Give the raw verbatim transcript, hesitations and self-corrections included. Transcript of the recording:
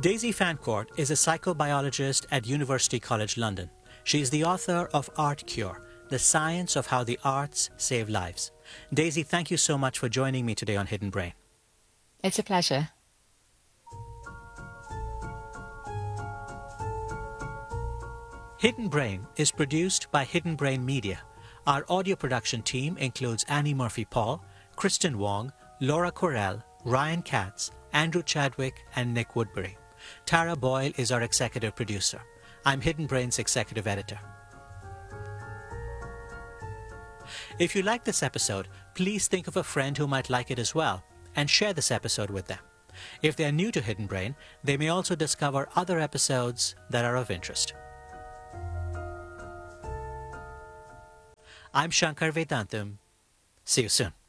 Daisy Fancourt is a psychobiologist at University College London. She is the author of Art Cure, The Science of How the Arts Save Lives. Daisy, thank you so much for joining me today on Hidden Brain. It's a pleasure. Hidden Brain is produced by Hidden Brain Media. Our audio production team includes Annie Murphy-Paul, Kristen Wong, Laura Correll, Ryan Katz, Andrew Chadwick, and Nick Woodbury. Tara Boyle is our executive producer. I'm Hidden Brain's executive editor. If you like this episode, please think of a friend who might like it as well, and share this episode with them. If they are new to Hidden Brain, they may also discover other episodes that are of interest. I'm Shankar Vedantam. See you soon.